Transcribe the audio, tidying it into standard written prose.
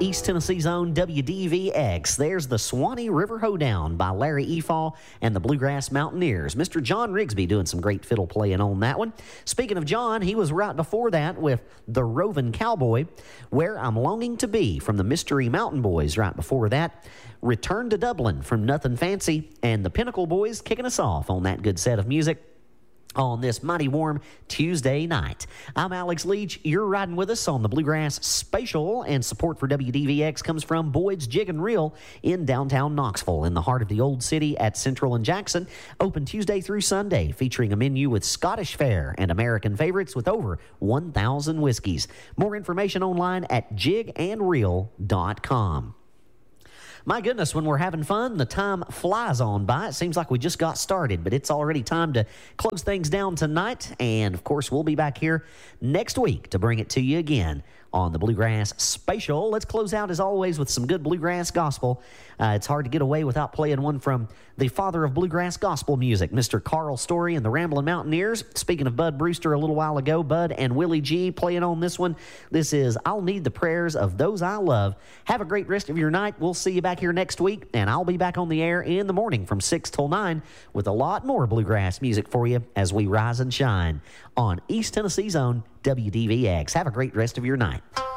East Tennessee's own WDVX. There's the Swanee River Hoedown by Larry Efall and the Bluegrass Mountaineers. Mr. John Rigsby doing some great fiddle playing on that one. Speaking of John, he was right before that with the Rovin' Cowboy, Where I'm Longing to Be from the Mystery Mountain Boys right before that. Return to Dublin from Nothing Fancy, and the Pinnacle Boys kicking us off on that good set of music on this mighty warm Tuesday night. I'm Alex Leach. You're riding with us on the Bluegrass Spatial, and support for WDVX comes from Boyd's Jig and Reel in downtown Knoxville, in the heart of the old city at Central and Jackson. Open Tuesday through Sunday, featuring a menu with Scottish fare and American favorites with over 1,000 whiskeys. More information online at jigandreel.com. My goodness, when we're having fun, the time flies on by. It seems like we just got started, but it's already time to close things down tonight. And, of course, we'll be back here next week to bring it to you again on the Bluegrass Spatial. Let's close out, as always, with some good bluegrass gospel. It's hard to get away without playing one from the father of bluegrass gospel music, Mr. Carl Story and the Ramblin' Mountaineers. Speaking of Bud Brewster a little while ago, Bud and Willie G playing on this one. This is I'll Need the Prayers of Those I Love. Have a great rest of your night. We'll see you back here next week, and I'll be back on the air in the morning from 6 till 9 with a lot more bluegrass music for you as we rise and shine on East Tennessee's own WDVX. Have a great rest of your night.